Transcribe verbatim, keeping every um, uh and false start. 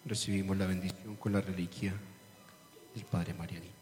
recibimos la bendición con la reliquia del Padre Marianito.